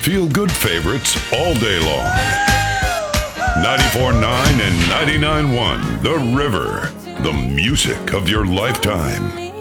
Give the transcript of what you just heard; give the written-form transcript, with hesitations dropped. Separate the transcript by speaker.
Speaker 1: feel-good favorites all day long. 94.9 and 99.1 The River, the music of your lifetime.